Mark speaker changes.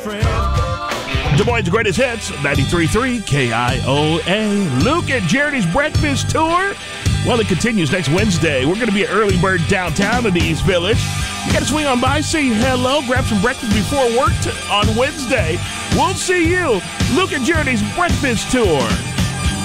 Speaker 1: Des Moines' greatest hits, 93.3 KIOA. Luke and Jeremy's Breakfast Tour. Well, it continues next Wednesday. We're going to be at Early Bird downtown in the East Village. You got to swing on by, say hello, grab some breakfast before work on Wednesday. We'll see you. Luke and Jeremy's Breakfast Tour.